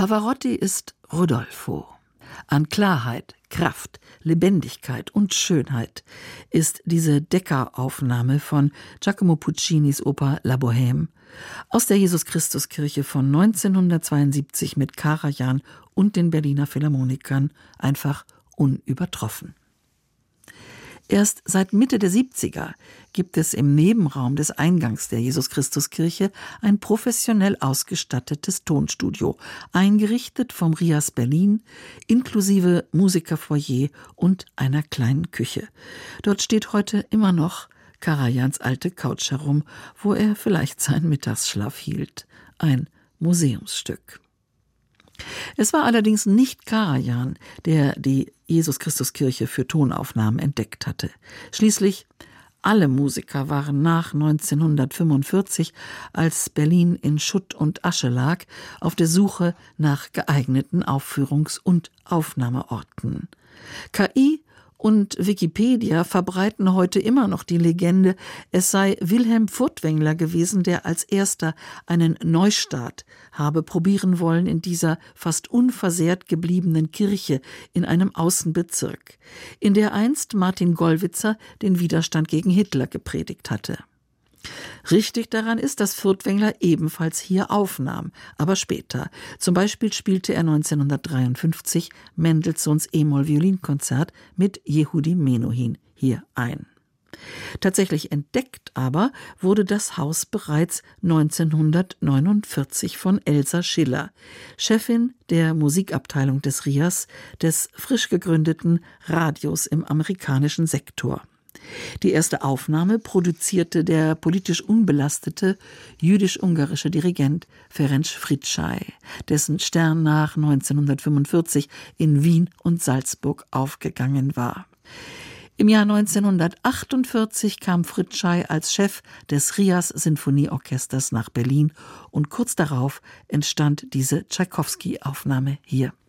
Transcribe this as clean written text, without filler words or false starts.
Pavarotti ist Rodolfo. An Klarheit, Kraft, Lebendigkeit und Schönheit ist diese Deckeraufnahme von Giacomo Puccinis Oper La Bohème aus der Jesus-Christus-Kirche von 1972 mit Karajan und den Berliner Philharmonikern einfach unübertroffen. Erst seit Mitte der 70er gibt es im Nebenraum des Eingangs der Jesus-Christus-Kirche ein professionell ausgestattetes Tonstudio, eingerichtet vom RIAS Berlin, inklusive Musikerfoyer und einer kleinen Küche. Dort steht heute immer noch Karajans alte Couch herum, wo er vielleicht seinen Mittagsschlaf hielt. Ein Museumsstück. Es war allerdings nicht Karajan, der die Jesus-Christus-Kirche für Tonaufnahmen entdeckt hatte. Schließlich alle Musiker waren nach 1945, als Berlin in Schutt und Asche lag, auf der Suche nach geeigneten Aufführungs- und Aufnahmeorten. KI und Wikipedia verbreiten heute immer noch die Legende, es sei Wilhelm Furtwängler gewesen, der als erster einen Neustart habe probieren wollen in dieser fast unversehrt gebliebenen Kirche in einem Außenbezirk, in der einst Martin Gollwitzer den Widerstand gegen Hitler gepredigt hatte. Richtig daran ist, dass Furtwängler ebenfalls hier aufnahm, aber später. Zum Beispiel spielte er 1953 Mendelssohns E-Moll-Violinkonzert mit Yehudi Menuhin hier ein. Tatsächlich entdeckt aber wurde das Haus bereits 1949 von Elsa Schiller, Chefin der Musikabteilung des RIAS, des frisch gegründeten Radios im amerikanischen Sektor. Die erste Aufnahme produzierte der politisch unbelastete jüdisch-ungarische Dirigent Ferenc Fricsay, dessen Stern nach 1945 in Wien und Salzburg aufgegangen war. Im Jahr 1948 kam Fricsay als Chef des RIAS Sinfonieorchesters nach Berlin und kurz darauf entstand diese Tschaikowski-Aufnahme hier.